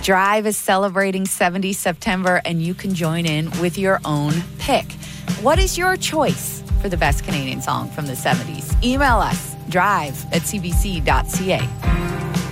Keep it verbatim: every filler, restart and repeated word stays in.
Drive is celebrating seventies September, and you can join in with your own pick. What is your choice for the best Canadian song from the seventies? Email us, drive at c b c dot c a.